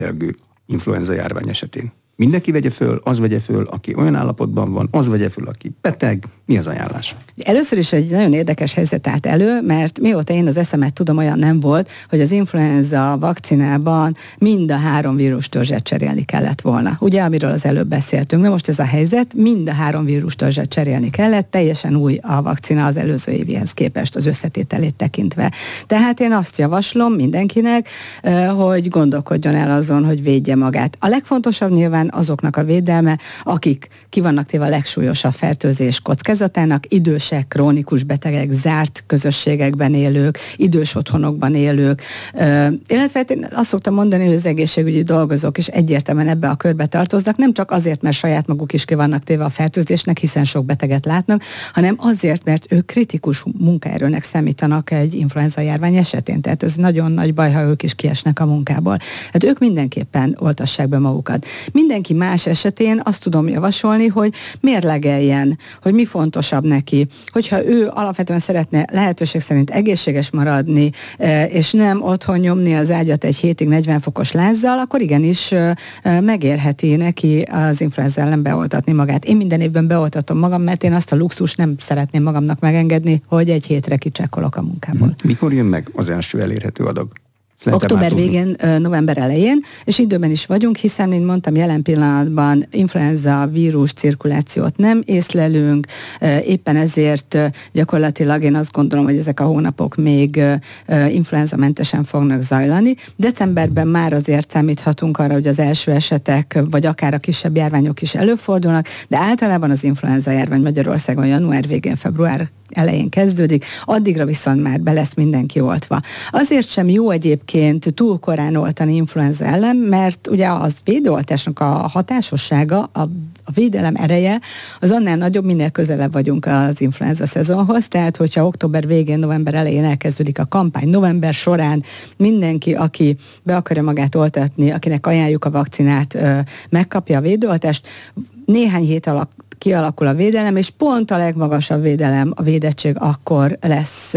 influenza járvány esetén? Mindenki vegye föl, az vegye föl, aki olyan állapotban van, az vegye föl, aki beteg. Mi az ajánlás? Először is egy nagyon érdekes helyzet állt elő, mert mióta én az eszemet tudom, olyan nem volt, hogy az influenza vakcinában mind a 3 vírustörzset cserélni kellett volna. Ugye, amiről az előbb beszéltünk. Na most ez a helyzet, mind a 3 vírustörzset cserélni kellett, teljesen új a vakcina az előző évihez képest, az összetételét tekintve. Tehát én azt javaslom mindenkinek, hogy gondolkodjon el azon, hogy védje magát. A legfontosabb nyilván azoknak a védelme, akik ki vannak téve a legsúlyosabb fertőzés kockázatának, idősek, krónikus betegek, zárt közösségekben élők, idős otthonokban élők, illetve én azt szoktam mondani, hogy az egészségügyi dolgozók is egyértelműen ebbe a körbe tartoznak, nem csak azért, mert saját maguk is ki vannak téve a fertőzésnek, hiszen sok beteget látnak, hanem azért, mert ők kritikus munkaerőnek számítanak egy influenza járvány esetén. Tehát ez nagyon nagy baj, ha ők is kiesnek a munkából. Hát ők mindenképpen oltassák be magukat. Mindenki más esetén azt tudom javasolni, hogy mérlegeljen, hogy mi fontosabb neki. Hogyha ő alapvetően szeretne lehetőség szerint egészséges maradni, és nem otthon nyomni az ágyat egy hétig 40 fokos lázzal, akkor igenis megérheti neki az influenza ellen beoltatni magát. Én minden évben beoltatom magam, mert én azt a luxus nem szeretném magamnak megengedni, hogy egy hétre kicsekkolok a munkából. Mikor jön meg az első elérhető adag? Október végén, november elején, és időben is vagyunk, hiszen, mint mondtam, jelen pillanatban influenza vírus cirkulációt nem észlelünk, éppen ezért gyakorlatilag én azt gondolom, hogy ezek a hónapok még influenzamentesen fognak zajlani. Decemberben már azért számíthatunk arra, hogy az első esetek, vagy akár a kisebb járványok is előfordulnak, de általában az influenza járvány Magyarországon január végén, február elején kezdődik, addigra viszont már be lesz mindenki oltva. Azért sem jó egyébként túl korán oltani influenza ellen, mert ugye az védőoltásnak a hatásossága, a védelem ereje az annál nagyobb, minél közelebb vagyunk az influenza szezonhoz, tehát hogyha október végén, november elején elkezdődik a kampány, november során mindenki, aki be akarja magát oltatni, akinek ajánljuk a vakcinát, megkapja a védőoltást, néhány hét alatt kialakul a védelem, és pont a legmagasabb védelem, a védettség akkor lesz,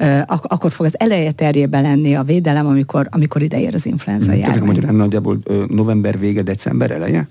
akkor fog az eleje terjében lenni a védelem, amikor ideér az influenza járvány. Tehát magyarán nagyjából november vége, december eleje?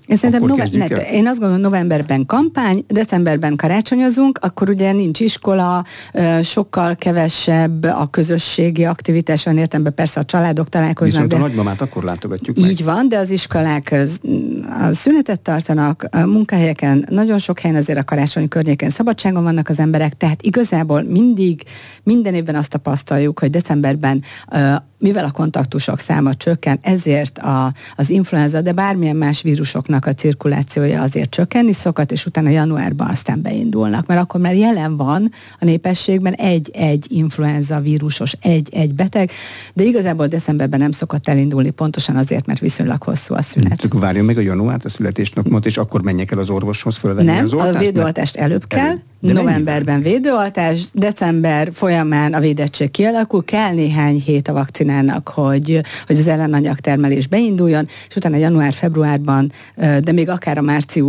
Én azt gondolom, novemberben kampány, decemberben karácsonyozunk, akkor ugye nincs iskola, sokkal kevesebb a közösségi aktivitás, olyan értelemben persze a családok találkoznak. Viszont a nagymamát akkor látogatjuk meg. Így van, de az iskolák a szünetet tartanak, a munkahelyeken nagyon sok helyen azért a karácsony környéken szabadságon vannak az emberek, tehát igazából minden évben azt tapasztaljuk, hogy decemberben mivel a kontaktusok száma csökken, ezért az influenza, de bármilyen más vírusoknak a cirkulációja azért csökkenni szokott, és utána januárban aztán beindulnak, mert akkor már jelen van a népességben egy influenza vírusos, egy beteg, de igazából decemberben nem szokott elindulni, pontosan azért, mert viszonylag hosszú a szünet. Csak várjon meg a januárt a születésnapot, és akkor menjek el az orvoshoz fölvenni az oltást? Nem, a védőoltást előbb kell. Novemberben védőoltás, december folyamán a védettség kialakul, kell néhány hét a vakcinának, hogy az ellenanyagtermelés beinduljon, és utána január-februárban, de még akár a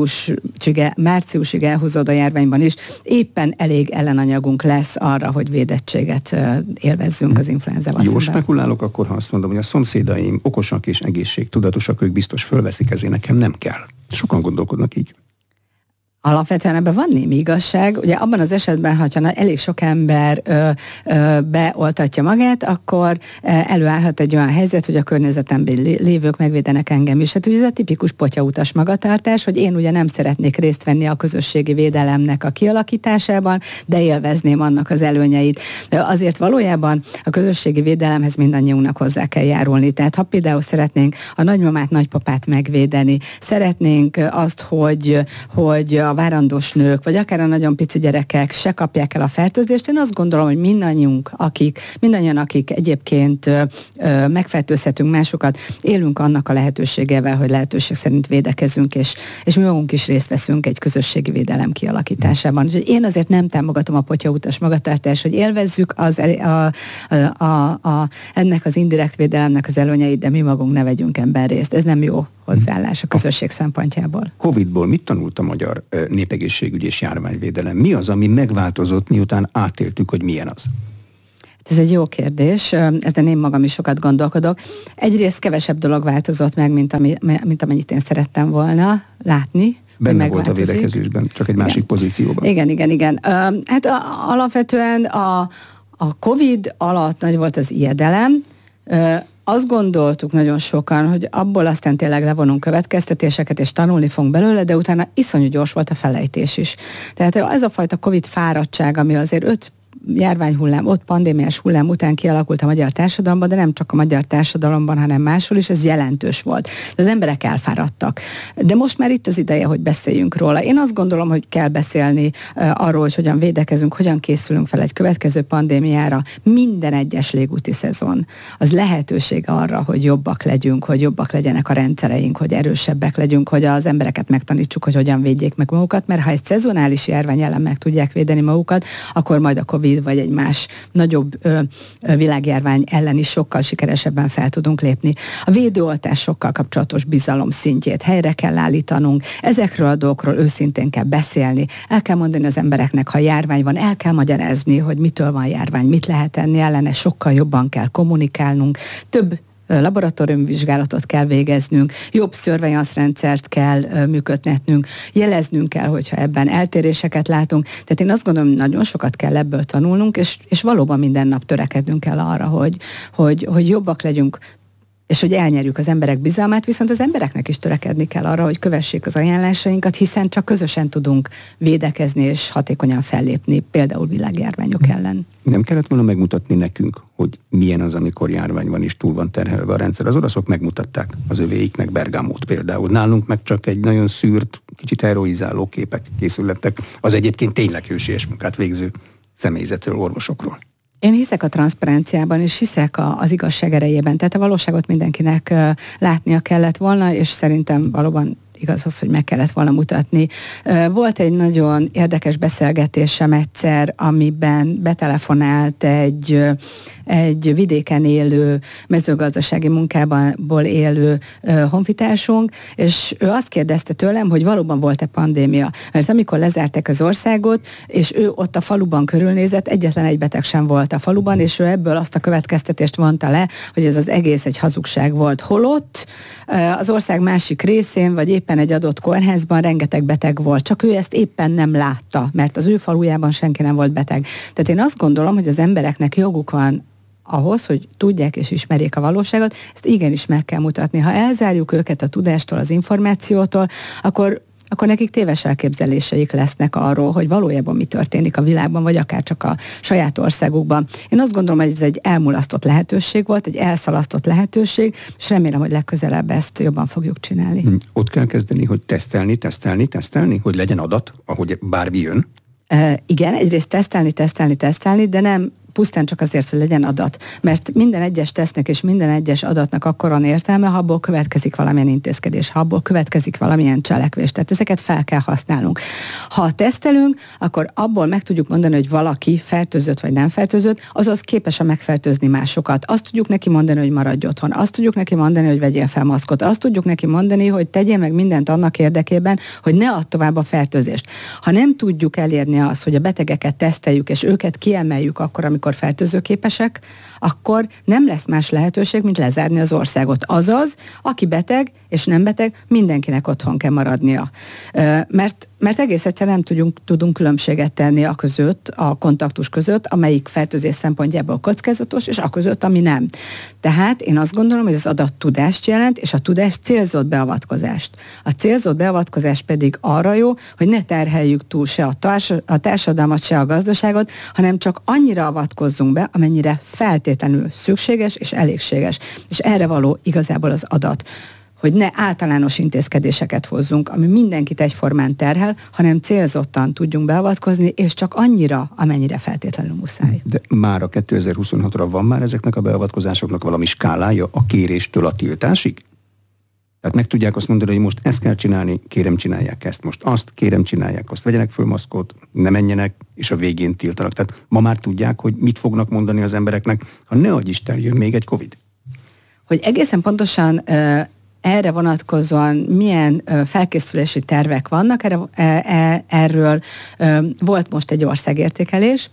márciusig elhúzódó járványban is éppen elég ellenanyagunk lesz arra, hogy védettséget élvezzünk az influenza vakcinában. Jó spekulálok akkor, ha azt mondom, hogy a szomszédaim okosak és egészségtudatosak, ők biztos fölveszik, ezért nekem nem kell. Sokan gondolkodnak így. Alapvetően ebben van némi igazság. Ugye abban az esetben, ha elég sok ember beoltatja magát, akkor előállhat egy olyan helyzet, hogy a környezetemben lévők megvédenek engem is. Hát ez a tipikus potyautas magatartás, hogy én ugye nem szeretnék részt venni a közösségi védelemnek a kialakításában, de élvezném annak az előnyeit. De azért valójában a közösségi védelemhez mindannyiunknak hozzá kell járulni. Tehát ha például szeretnénk a nagymamát, nagypapát megvédeni, szeretnénk azt, hogy a várandós nők, vagy akár a nagyon pici gyerekek se kapják el a fertőzést. Én azt gondolom, hogy mindannyian, akik egyébként megfertőzhetünk másokat, élünk annak a lehetőségével, hogy lehetőség szerint védekezünk, és mi magunk is részt veszünk egy közösségi védelem kialakításában. Úgyhogy én azért nem támogatom a potyautas magatartást, hogy élvezzük ennek az indirekt védelemnek az előnyeit, de mi magunk ne vegyünk ebben részt. Ez nem jó hozzáállás a közösség szempontjából. Covid-ból mit tanult a magyar népegészségügy és járványvédelem? Mi az, ami megváltozott, miután átéltük, hogy milyen az? Ez egy jó kérdés, ezen én magam is sokat gondolkodok. Egyrészt kevesebb dolog változott meg, mint amennyit én szerettem volna látni. Benne volt a védekezésben, csak egy másik pozícióban. Igen. Hát alapvetően a Covid alatt nagy volt az ijedelem. Azt gondoltuk nagyon sokan, hogy abból aztán tényleg levonunk következtetéseket, és tanulni fogunk belőle, de utána iszonyú gyors volt a felejtés is. Tehát ez a fajta Covid fáradtság, ami azért 5 járványhullám, 5 pandémiás hullám után kialakult a magyar társadalomban, de nem csak a magyar társadalomban, hanem máshol is, ez jelentős volt. De az emberek elfáradtak. De most már itt az ideje, hogy beszéljünk róla. Én azt gondolom, hogy kell beszélni arról, hogy hogyan védekezünk, hogyan készülünk fel egy következő pandémiára. Minden egyes légúti szezon az lehetőség arra, hogy jobbak legyünk, hogy jobbak legyenek a rendszereink, hogy erősebbek legyünk, hogy az embereket megtanítsuk, hogy hogyan védjék meg magukat, mert ha egy szezonális járvány ellen meg tudják védeni magukat, akkor majd a Covid vagy egy más nagyobb világjárvány ellen is sokkal sikeresebben fel tudunk lépni. A védőoltásokkal kapcsolatos bizalom szintjét helyre kell állítanunk, ezekről a dolgokról őszintén kell beszélni, el kell mondani az embereknek, ha járvány van, el kell magyarázni, hogy mitől van járvány, mit lehet tenni ellene, sokkal jobban kell kommunikálnunk, több laboratóriumvizsgálatot kell végeznünk, jobb surveillance rendszert kell működtetnünk, jeleznünk kell, hogyha ebben eltéréseket látunk. Tehát én azt gondolom, hogy nagyon sokat kell ebből tanulnunk, és valóban minden nap törekednünk kell arra, hogy jobbak legyünk, és hogy elnyerjük az emberek bizalmát, viszont az embereknek is törekedni kell arra, hogy kövessék az ajánlásainkat, hiszen csak közösen tudunk védekezni és hatékonyan fellépni, például világjárványok ellen. Nem kellett volna megmutatni nekünk, hogy milyen az, amikor járvány van és túl van terhelve a rendszer. Az oroszok megmutatták az övéiknek Bergamót például. Nálunk meg csak egy nagyon szűrt, kicsit heroizáló képek készültek az egyébként tényleg hősies munkát végző személyzetről, orvosokról. Én hiszek a transzparenciában, és hiszek az igazság erejében. Tehát a valóságot mindenkinek látnia kellett volna, és szerintem valóban igaz az, hogy meg kellett volna mutatni. Volt egy nagyon érdekes beszélgetésem egyszer, amiben betelefonált egy vidéken élő, mezőgazdasági munkából élő honfitársunk, és ő azt kérdezte tőlem, hogy valóban volt-e pandémia. Mert amikor lezárták az országot, és ő ott a faluban körülnézett, egyetlen egy beteg sem volt a faluban, és ő ebből azt a következtetést vonta le, hogy ez az egész egy hazugság volt. Holott az ország másik részén, vagy éppen egy adott kórházban rengeteg beteg volt, csak ő ezt éppen nem látta, mert az ő falujában senki nem volt beteg. Tehát én azt gondolom, hogy az embereknek joguk van ahhoz, hogy tudják és ismerjék a valóságot, ezt igenis meg kell mutatni. Ha elzárjuk őket a tudástól, az információtól, akkor nekik téves elképzeléseik lesznek arról, hogy valójában mi történik a világban, vagy akár csak a saját országukban. Én azt gondolom, hogy ez egy elmulasztott lehetőség volt, egy elszalasztott lehetőség, és remélem, hogy legközelebb ezt jobban fogjuk csinálni. Ott kell kezdeni, hogy tesztelni, hogy legyen adat, ahogy bármi jön. Igen, egyrészt tesztelni, de nem pusztán csak azért, hogy legyen adat. Mert minden egyes tesznek és minden egyes adatnak akkor van értelme, ha abból következik valamilyen intézkedés, ha abból következik valamilyen cselekvés. Tehát ezeket fel kell használnunk. Ha tesztelünk, akkor abból meg tudjuk mondani, hogy valaki fertőzött vagy nem fertőzött, azaz képes a megfertőzni másokat. Azt tudjuk neki mondani, hogy maradj otthon. Azt tudjuk neki mondani, hogy vegyél fel maszkot. Azt tudjuk neki mondani, hogy tegyél meg mindent annak érdekében, hogy ne add tovább a fertőzést. Ha nem tudjuk elérni azt, hogy a betegeket teszteljük és őket kiemeljük akkor, amikor fertőzőképesek, akkor nem lesz más lehetőség, mint lezárni az országot. Azaz, aki beteg és nem beteg, mindenkinek otthon kell maradnia. Mert egész egyszerűen nem tudunk különbséget tenni a között, a kontaktus között, amelyik fertőzés szempontjából kockázatos, és a között, ami nem. Tehát én azt gondolom, hogy az adat tudást jelent, és a tudás célzott beavatkozást. A célzott beavatkozás pedig arra jó, hogy ne terheljük túl se a társadalmat, se a gazdaságot, hanem csak annyira avatkozzunk be, amennyire feltétlenül szükséges és elégséges. És erre való igazából az adat, hogy ne általános intézkedéseket hozzunk, ami mindenkit egyformán terhel, hanem célzottan tudjunk beavatkozni, és csak annyira, amennyire feltétlenül muszáj. De már a 2026-ra van már ezeknek a beavatkozásoknak valami skálája a kéréstől a tiltásig? Tehát meg tudják azt mondani, hogy most ezt kell csinálni, kérem csinálják ezt, most azt, kérem csinálják azt, vegyenek föl maszkot, ne menjenek, és a végén tiltanak. Tehát ma már tudják, hogy mit fognak mondani az embereknek, ha ne adj Isten, jön még egy Covid. Hogy egészen pontosan erre vonatkozóan milyen felkészülési tervek vannak, erről volt most egy országértékelés,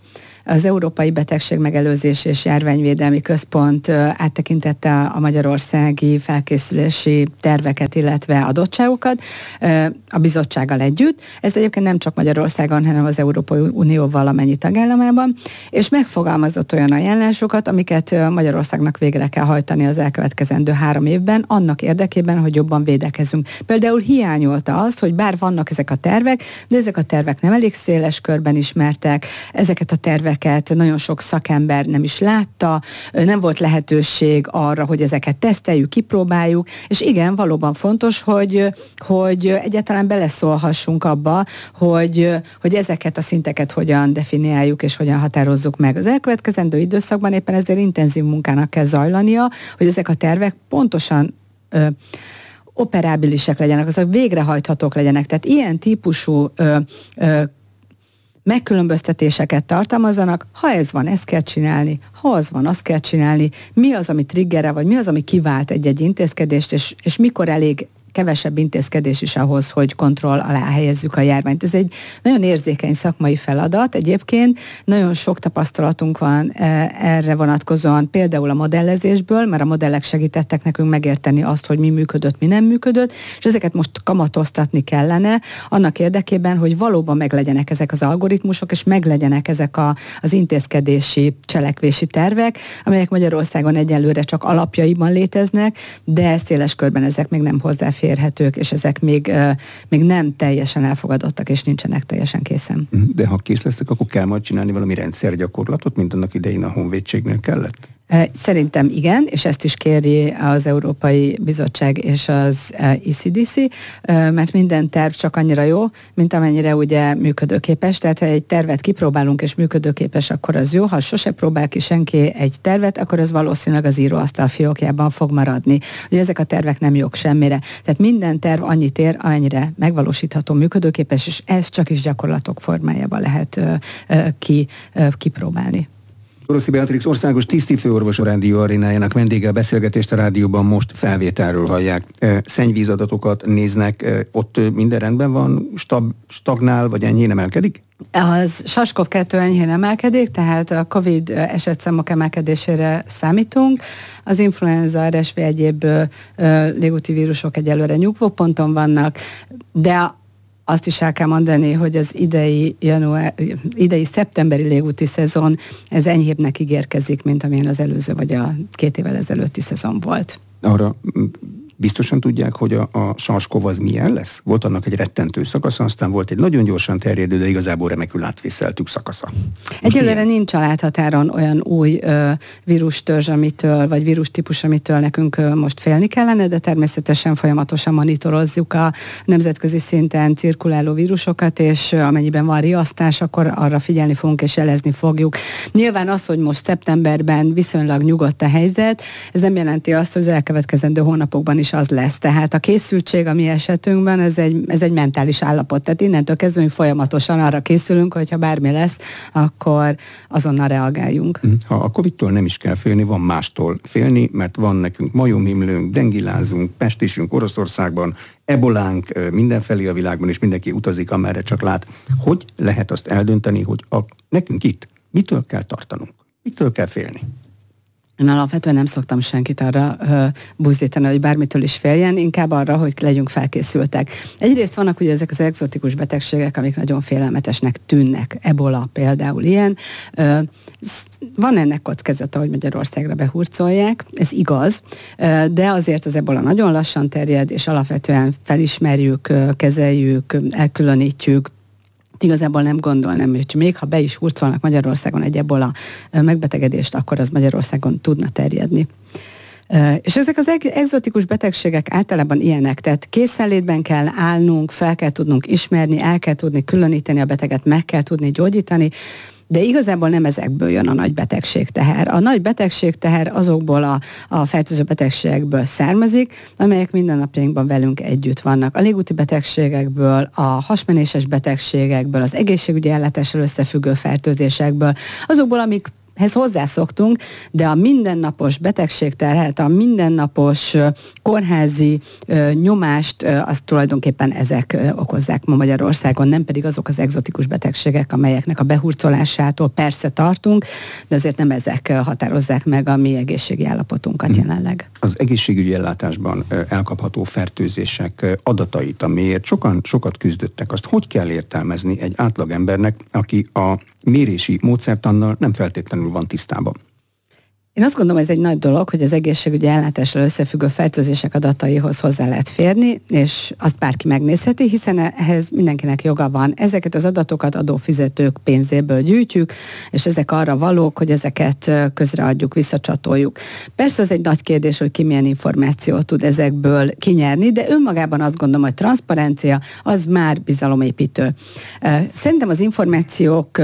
Az Európai Betegség Megelőzés és Járványvédelmi Központ áttekintette a magyarországi felkészülési terveket, illetve adottságokat a bizottsággal együtt. Ez egyébként nem csak Magyarországon, hanem az Európai Unió valamennyi tagállamában, és megfogalmazott olyan ajánlásokat, amiket Magyarországnak végre kell hajtani az elkövetkezendő 3 évben, annak érdekében, hogy jobban védekezünk. Például hiányolta azt, hogy bár vannak ezek a tervek, de ezek a tervek nem elég széles körben ismertek, ezeket a terveket nagyon sok szakember nem is látta, nem volt lehetőség arra, hogy ezeket teszteljük, kipróbáljuk, és igen, valóban fontos, hogy egyáltalán beleszólhassunk abba, hogy ezeket a szinteket hogyan definiáljuk és hogyan határozzuk meg. Az elkövetkezendő időszakban éppen ezért intenzív munkának kell zajlania, hogy ezek a tervek pontosan operábilisek legyenek, azok végrehajthatók legyenek. Tehát ilyen típusú megkülönböztetéseket tartalmazzanak, ha ez van, ezt kell csinálni, ha az van, azt kell csinálni, mi az, ami triggerel, vagy mi az, ami kivált egy-egy intézkedést, és mikor elég kevesebb intézkedés is ahhoz, hogy kontroll alá helyezzük a járványt. Ez egy nagyon érzékeny szakmai feladat. Egyébként nagyon sok tapasztalatunk van erre vonatkozóan, például a modellezésből, mert a modellek segítettek nekünk megérteni azt, hogy mi működött, mi nem működött, és ezeket most kamatoztatni kellene, annak érdekében, hogy valóban meglegyenek ezek az algoritmusok, és meglegyenek ezek az intézkedési, cselekvési tervek, amelyek Magyarországon egyelőre csak alapjaiban léteznek, de széles körben ezek még nem hozzáférhetők, és ezek még nem teljesen elfogadottak, és nincsenek teljesen készen. De ha kész lesznek, akkor kell majd csinálni valami rendszergyakorlatot, mint annak idején a Honvédségnél kellett? Szerintem igen, és ezt is kéri az Európai Bizottság és az ECDC, mert minden terv csak annyira jó, mint amennyire ugye működőképes. Tehát ha egy tervet kipróbálunk és működőképes, akkor az jó. Ha sose próbál ki senki egy tervet, akkor az valószínűleg az íróasztal fiókjában fog maradni. Ugye ezek a tervek nem jók semmire. Tehát minden terv annyit ér, amennyire megvalósítható, működőképes, és ez csak is gyakorlatok formájában lehet kipróbálni. Toroszi Beatrix országos tisztifőorvos a Rádió Arénájának vendége, a beszélgetést a rádióban most felvételről hallják. Szennyvízadatokat néznek, ott minden rendben van, stagnál, vagy enyhén emelkedik? Az SARS-CoV-2 enyhén emelkedik, tehát a COVID esetszámok emelkedésére számítunk. Az influenza, RSV egyéb légúti vírusok egyelőre nyugvóponton vannak, de azt is el kell mondani, hogy az idei szeptemberi légúti szezon, ez enyhébbnek ígérkezik, mint amilyen az előző vagy a 2 évvel ezelőtti szezon volt. Arra biztosan tudják, hogy a SARS-CoV az milyen lesz? Volt annak egy rettentő szakasza, aztán volt egy nagyon gyorsan terjedő, de igazából remekül átvészeltük szakasza. Egyelőre nincs a láthatáron olyan új vírustörzs, vagy vírustípus, amitől nekünk most félni kellene, de természetesen folyamatosan monitorozzuk a nemzetközi szinten cirkuláló vírusokat, és amennyiben van riasztás, akkor arra figyelni fogunk és jelezni fogjuk. Nyilván az, hogy most szeptemberben viszonylag nyugodt a helyzet, ez nem jelenti azt, hogy az elkövetkezendő hónapokban is az lesz. Tehát a készültség a mi esetünkben ez egy mentális állapot. Tehát innentől kezdve mi folyamatosan arra készülünk, hogy ha bármi lesz, akkor azonnal reagáljunk. Ha a Covid-tól nem is kell félni, van mástól félni, mert van nekünk majomhimlőnk, dengilázunk, pestisünk Oroszországban, ebolánk mindenfelé a világban, és mindenki utazik, amerre csak lát. Hogy lehet azt eldönteni, hogy nekünk itt mitől kell tartanunk? Mitől kell félni? Én alapvetően nem szoktam senkit arra buzdítani, hogy bármitől is féljen, inkább arra, hogy legyünk felkészültek. Egyrészt vannak ugye ezek az egzotikus betegségek, amik nagyon félelmetesnek tűnnek. Ebola például ilyen. Van ennek kockázata, hogy Magyarországra behurcolják, ez igaz, de azért az ebola nagyon lassan terjed, és alapvetően felismerjük, kezeljük, elkülönítjük. Igazából nem gondolnám, hogy még ha be is hurcolnak Magyarországon egy ebola megbetegedést, akkor az Magyarországon tudna terjedni. És ezek az egzotikus betegségek általában ilyenek, tehát készenlétben kell állnunk, fel kell tudnunk ismerni, el kell tudni különíteni a beteget, meg kell tudni gyógyítani, de igazából nem ezekből jön a nagy betegségteher. A nagy betegségteher azokból a fertőző betegségekből származik, amelyek mindennapjainkban velünk együtt vannak. A légúti betegségekből, a hasmenéses betegségekből, az egészségügyi ellátással összefüggő fertőzésekből, azokból, amik hozzászoktunk, de a mindennapos betegségterhet, a mindennapos kórházi nyomást, azt tulajdonképpen ezek okozzák ma Magyarországon, nem pedig azok az egzotikus betegségek, amelyeknek a behurcolásától persze tartunk, de azért nem ezek határozzák meg a mi egészségi állapotunkat jelenleg. Az egészségügyi ellátásban elkapható fertőzések adatait, amiért sokat küzdöttek, azt hogy kell értelmezni egy átlagembernek, aki a mérési módszertannal nem feltétlenül van tisztában? Én azt gondolom, ez egy nagy dolog, hogy az egészségügyi ellátással összefüggő fertőzések adataihoz hozzá lehet férni, és azt bárki megnézheti, hiszen ehhez mindenkinek joga van. Ezeket az adatokat adófizetők pénzéből gyűjtjük, és ezek arra valók, hogy ezeket közreadjuk, visszacsatoljuk. Persze az egy nagy kérdés, hogy ki milyen információt tud ezekből kinyerni, de önmagában azt gondolom, hogy transzparencia az már bizalomépítő. Szerintem az információk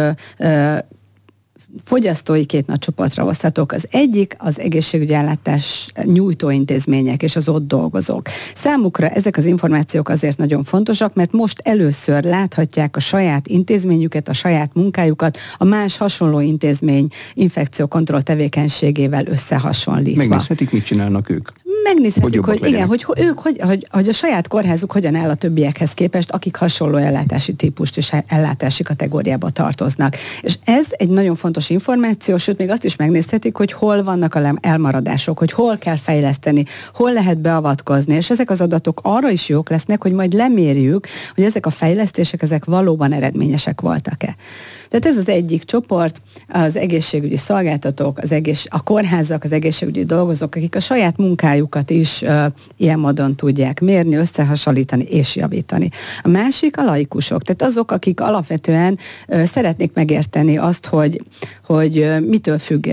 fogyasztói két nagy csoportra oszthatók. Az egyik az egészségügyi ellátás nyújtó intézmények és az ott dolgozók. Számukra ezek az információk azért nagyon fontosak, mert most először láthatják a saját intézményüket, a saját munkájukat, a más hasonló intézmény infekciókontroll tevékenységével összehasonlítva. Megnézhetik, mit csinálnak ők? Megnézhetik, hogy igen, hogy a saját kórházuk hogyan áll a többiekhez képest, akik hasonló ellátási típust és ellátási kategóriába tartoznak. És ez egy nagyon fontos információ, sőt még azt is megnézhetik, hogy hol vannak a elmaradások, hogy hol kell fejleszteni, hol lehet beavatkozni, és ezek az adatok arra is jók lesznek, hogy majd lemérjük, hogy ezek a fejlesztések, ezek valóban eredményesek voltak-e. Tehát ez az egyik csoport, az egészségügyi szolgáltatók, a kórházak, az egészségügyi dolgozók, akik a saját munkájukat is ilyen módon tudják mérni, összehasonlítani és javítani. A másik a laikusok, tehát azok, akik alapvetően szeretnék megérteni azt, hogy mitől függ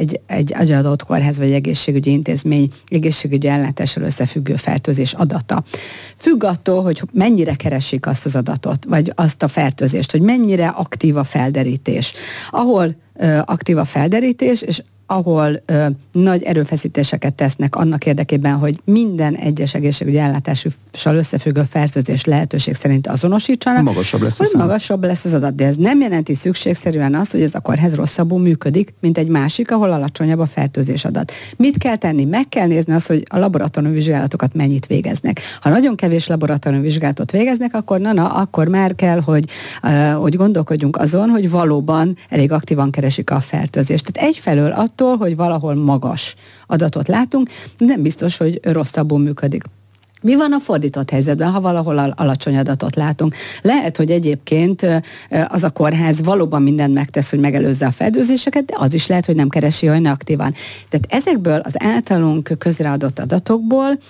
egy adott kórház vagy egészségügyi intézmény egészségügyi ellátással összefüggő fertőzés adata. Függ attól, hogy mennyire keresik azt az adatot, vagy azt a fertőzést, hogy mennyire aktív a felderítés. Ahol aktív a felderítés, és ahol nagy erőfeszítéseket tesznek annak érdekében, hogy minden egyes egészségügyi ellátással összefüggő fertőzés lehetőség szerint azonosítsanak, magasabb lesz az adat. De ez nem jelenti szükségszerűen azt, hogy ez a kórház rosszabbul működik, mint egy másik, ahol alacsonyabb a fertőzés adat. Mit kell tenni? Meg kell nézni azt, hogy a laboratóriumi vizsgálatokat mennyit végeznek. Ha nagyon kevés laboratóriumi vizsgálatot végeznek, akkor már kell, hogy gondolkodjunk azon, hogy valóban elég aktívan keresik a fertőzést. Tehát egyfelől attól, hogy valahol magas adatot látunk, nem biztos, hogy rosszabbul működik. Mi van a fordított helyzetben, ha valahol alacsony adatot látunk? Lehet, hogy egyébként az a kórház valóban mindent megtesz, hogy megelőzze a fertőzéseket, de az is lehet, hogy nem keresi olyan aktívan. Tehát ezekből az általunk közreadott adatokból,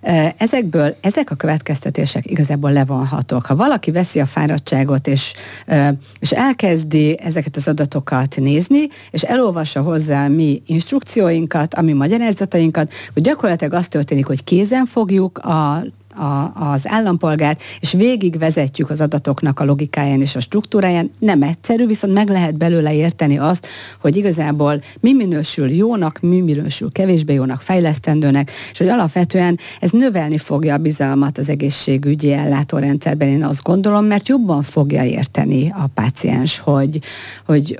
ezek a következtetések igazából levonhatók. Ha valaki veszi a fáradtságot, és elkezdi ezeket az adatokat nézni, és elolvassa hozzá mi instrukcióinkat, a mi magyarázatainkat, hogy gyakorlatilag az történik, hogy kézen fogjuk az állampolgárt, és végigvezetjük az adatoknak a logikáján és a struktúráján. Nem egyszerű, viszont meg lehet belőle érteni azt, hogy igazából mi minősül jónak, mi minősül kevésbé jónak, fejlesztendőnek, és hogy alapvetően ez növelni fogja a bizalmat az egészségügyi ellátórendszerben, én azt gondolom, mert jobban fogja érteni a páciens, hogy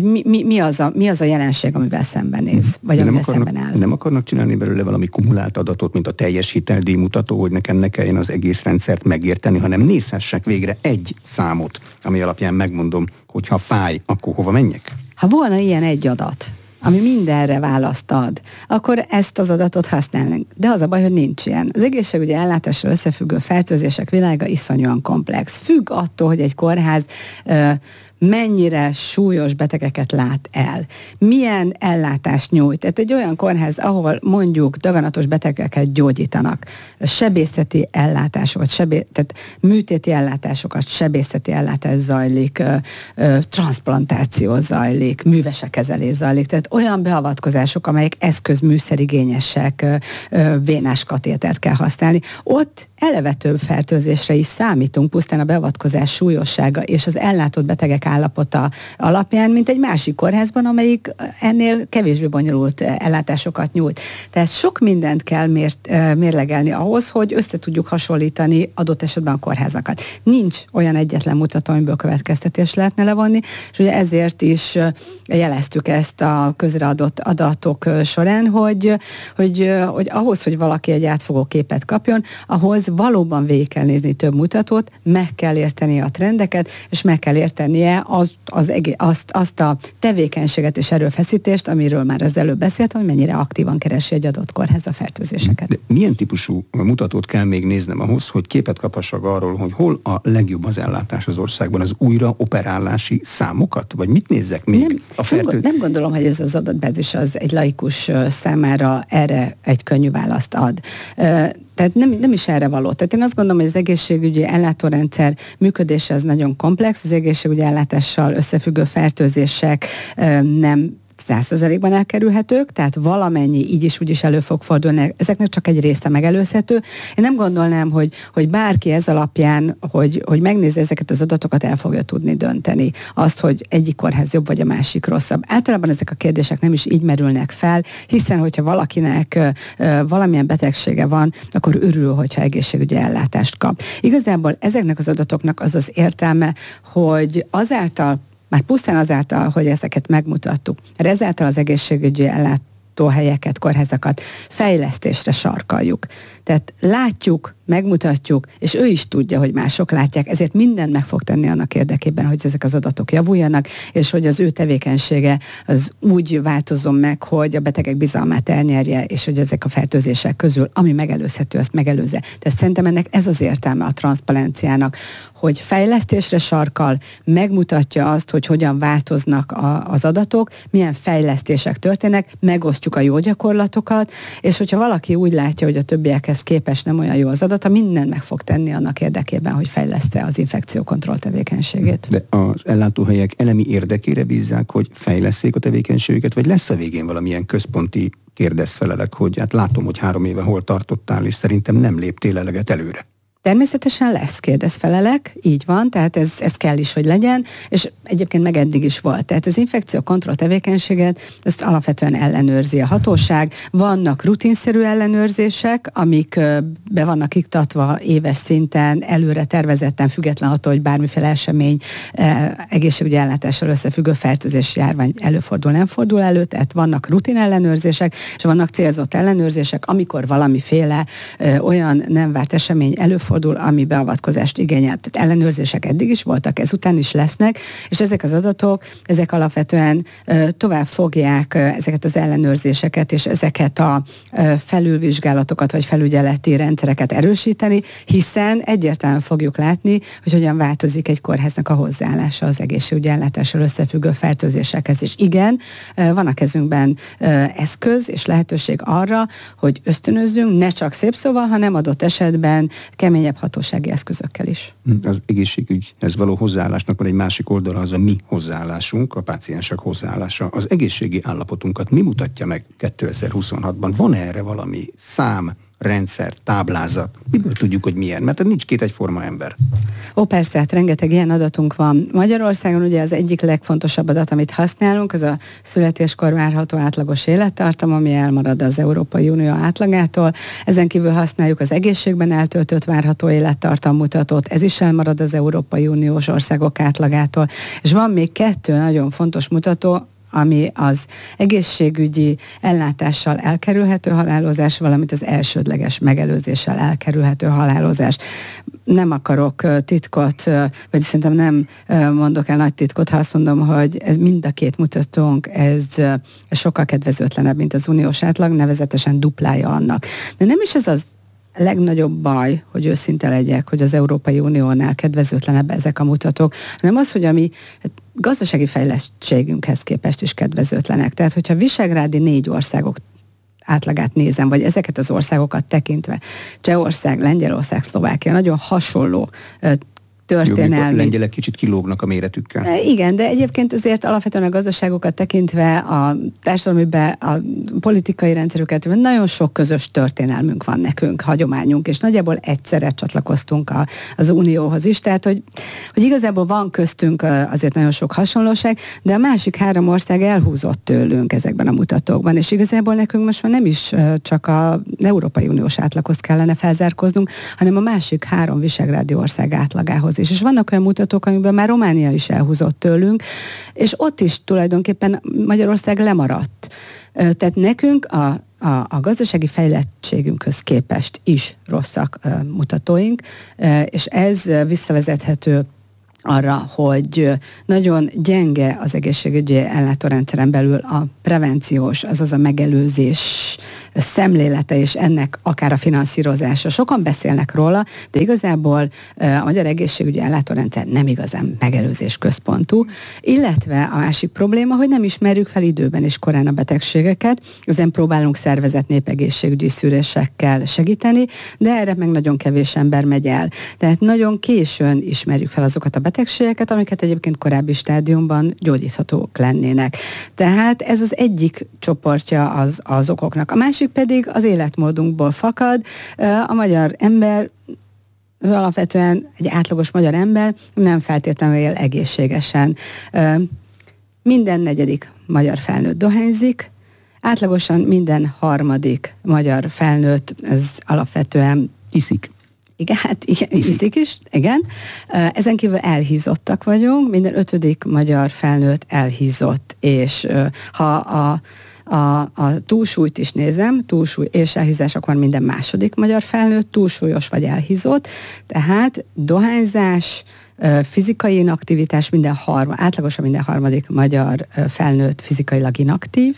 mi az a jelenség, amivel szembenéz, vagy amivel szemben áll. Nem akarnak csinálni belőle valami kumulált adatot, mint a teljes hiteldíjmutató, hogy nekem ne kelljen az egész rendszert megérteni, hanem nézhessek végre egy számot, ami alapján megmondom, hogy ha fáj, akkor hova menjek? Ha volna ilyen egy adat, ami mindenre választ ad, akkor ezt az adatot használnánk. De az a baj, hogy nincs ilyen. Az egészségügyi ellátásra összefüggő fertőzések világa iszonyúan komplex. Függ attól, hogy egy kórház mennyire súlyos betegeket lát el. Milyen ellátást nyújt. Tehát egy olyan kórház, ahol mondjuk daganatos betegeket gyógyítanak, sebészeti ellátásokat, tehát műtéti ellátásokat, sebészeti ellátás zajlik, transzplantáció zajlik, művesekezelés zajlik. Tehát olyan beavatkozások, amelyek eszközműszerigényesek, vénás katétert kell használni. Ott eleve több fertőzésre is számítunk, pusztán a beavatkozás súlyossága és az ellátott betegek állapota alapján, mint egy másik kórházban, amelyik ennél kevésbé bonyolult ellátásokat nyújt. Tehát sok mindent kell mérlegelni ahhoz, hogy össze tudjuk hasonlítani adott esetben a kórházakat. Nincs olyan egyetlen mutató, amiből következtetést lehetne levonni, és ugye ezért is jeleztük ezt a közreadott adatok során, hogy ahhoz, hogy valaki egy átfogó képet kapjon, ahhoz valóban végig kell nézni több mutatót, meg kell értenie a trendeket, és meg kell értenie azt a tevékenységet és erőfeszítést, amiről már az előbb beszéltem, hogy mennyire aktívan keresi egy adott kórház a fertőzéseket. De milyen típusú mutatót kell még néznem ahhoz, hogy képet kaphassak arról, hogy hol a legjobb az ellátás az országban, az újraoperálási számokat? Vagy mit nézzek még a fertőzés? Nem gondolom, hogy ez az adatbázis az egy laikus számára erre egy könnyű választ ad. Tehát nem is erre való. Tehát én azt gondolom, hogy az egészségügyi ellátórendszer működése az nagyon komplex, az egészségügyi ellátással összefüggő fertőzések nem 100%-ban elkerülhetők, tehát valamennyi így is úgy is elő fog fordulni, ezeknek csak egy része megelőzhető. Én nem gondolnám, hogy bárki ez alapján, hogy megnézze ezeket az adatokat, el fogja tudni dönteni azt, hogy egyik kórház jobb, vagy a másik rosszabb. Általában ezek a kérdések nem is így merülnek fel, hiszen hogyha valakinek valamilyen betegsége van, akkor örül, hogyha egészségügyi ellátást kap. Igazából ezeknek az adatoknak az az értelme, hogy már pusztán azáltal, hogy ezeket megmutattuk, mert ezáltal az egészségügyi ellátóhelyeket, kórházakat fejlesztésre sarkaljuk. Tehát látjuk, megmutatjuk, és ő is tudja, hogy mások látják, ezért mindent meg fog tenni annak érdekében, hogy ezek az adatok javuljanak, és hogy az ő tevékenysége az úgy változzon meg, hogy a betegek bizalmát elnyerje, és hogy ezek a fertőzések közül, ami megelőzhető, azt megelőzze. Tehát szerintem ennek ez az értelme a transzparenciának, hogy fejlesztésre sarkal, megmutatja azt, hogy hogyan változnak az adatok, milyen fejlesztések történnek, megosztjuk a jó gyakorlatokat, és hogyha valaki úgy látja, hogy a többiekhez képest nem olyan jó az adat, mindent meg fog tenni annak érdekében, hogy fejleszte az infekciókontroll tevékenységét. De az ellátóhelyek elemi érdekére bízzák, hogy fejleszték a tevékenységüket, vagy lesz a végén valamilyen központi kérdezfelelek, hogy hát látom, hogy 3 éve hol tartottál, és szerintem nem léptél eleget előre. Természetesen lesz kérdezfelelek, így van, tehát ez kell is, hogy legyen, és egyébként meg eddig is volt. Tehát az infekciókontroll tevékenységet, ezt alapvetően ellenőrzi a hatóság. Vannak rutinszerű ellenőrzések, amik be vannak iktatva éves szinten, előre tervezetten, független attól, hogy bármiféle esemény egészségügyi ellátással összefüggő fertőzési járvány előfordul, nem fordul elő, tehát vannak rutin ellenőrzések, és vannak célzott ellenőrzések, amikor valamiféle olyan nem várt esemény előfordul, ami beavatkozást igényel. Tehát ellenőrzések eddig is voltak, ezután is lesznek, és ezek az adatok, ezek alapvetően tovább fogják ezeket az ellenőrzéseket, és ezeket a felülvizsgálatokat, vagy felügyeleti rendszereket erősíteni, hiszen egyértelműen fogjuk látni, hogy hogyan változik egy kórháznak a hozzáállása az egészségügyi ellátással összefüggő fertőzésekhez. És igen, van a kezünkben eszköz és lehetőség arra, hogy ösztönözzünk, ne csak szép szóval, hanem adott esetben keményebb hatósági eszközökkel is. Az egészségügyhez való hozzáállásnak van egy másik oldala, az a mi hozzáállásunk, a páciensek hozzáállása. Az egészségi állapotunkat mi mutatja meg 2026-ban? Van erre valami szám, rendszer, táblázat? Miből tudjuk, hogy milyen? Mert nincs két egyforma ember. Persze, hát rengeteg ilyen adatunk van. Magyarországon ugye az egyik legfontosabb adat, amit használunk, az a születéskor várható átlagos élettartam, ami elmarad az Európai Unió átlagától. Ezen kívül használjuk az egészségben eltöltött várható élettartam mutatót, ez is elmarad az Európai Uniós országok átlagától. És van még 2 nagyon fontos mutató, ami az egészségügyi ellátással elkerülhető halálozás, valamint az elsődleges megelőzéssel elkerülhető halálozás. Nem akarok titkot, vagy szerintem nem mondok el nagy titkot, ha azt mondom, hogy ez mind a 2 mutatónk, ez sokkal kedvezőtlenebb, mint az uniós átlag, nevezetesen duplája annak. De nem is ez az legnagyobb baj, hogy őszinte legyek, hogy az Európai Uniónál kedvezőtlenebb ezek a mutatók, hanem az, hogy ami gazdasági fejlettségünkhez képest is kedvezőtlenek. Tehát, hogyha visegrádi 4 országok átlagát nézem, vagy ezeket az országokat tekintve, Csehország, Lengyelország, Szlovákia nagyon hasonló történelmi. A lengyelek kicsit kilógnak a méretükkel. Igen, de egyébként azért alapvetően a gazdaságokat tekintve, a társadalmi, a politikai rendszerüket, nagyon sok közös történelmünk van nekünk, hagyományunk, és nagyjából egyszerre csatlakoztunk az Unióhoz is, tehát hogy igazából van köztünk azért nagyon sok hasonlóság, de a másik 3 ország elhúzott tőlünk ezekben a mutatókban, és igazából nekünk most már nem is csak az Európai Uniós átlaghoz kellene felzárkóznunk, hanem a másik 3 visegrádi ország átlagához is. És vannak olyan mutatók, amiben már Románia is elhúzott tőlünk, és ott is tulajdonképpen Magyarország lemaradt. Tehát nekünk a gazdasági fejlettségünkhöz képest is rosszak mutatóink, és ez visszavezethető arra, hogy nagyon gyenge az egészségügyi ellátórendszeren belül a prevenciós, azaz a megelőzés szemlélete, és ennek akár a finanszírozása. Sokan beszélnek róla, de igazából a magyar egészségügyi ellátórendszer nem igazán megelőzés központú, illetve a másik probléma, hogy nem ismerjük fel időben és korán a betegségeket, ezen próbálunk szervezett népegészségügyi szűrésekkel segíteni, de erre meg nagyon kevés ember megy el. Tehát nagyon későn ismerjük fel azokat a betegségeket, amiket egyébként korábbi stádiumban gyógyíthatók lennének. Tehát ez az egyik csoportja az okoknak. A másik pedig az életmódunkból fakad. A magyar ember, az alapvetően egy átlagos magyar ember nem feltétlenül él egészségesen. Minden 4. magyar felnőtt dohányzik, átlagosan minden 3. magyar felnőtt, ez alapvetően iszik. Igen, hát iszik is, igen. Ezen kívül elhízottak vagyunk, minden 5. magyar felnőtt elhízott, és ha a túlsúlyt is nézem, túlsúly és elhízás, akkor minden 2. magyar felnőtt túlsúlyos vagy elhízott, tehát dohányzás, fizikai inaktivitás, átlagosan minden 3. magyar felnőtt fizikailag inaktív,